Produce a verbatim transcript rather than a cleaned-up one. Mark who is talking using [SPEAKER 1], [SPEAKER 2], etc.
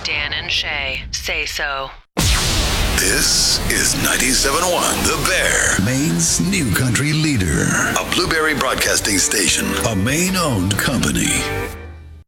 [SPEAKER 1] Dan and Shay Say So.
[SPEAKER 2] This is ninety-seven point one The Bear, Maine's new country leader. A Blueberry Broadcasting Station, a Maine-owned company.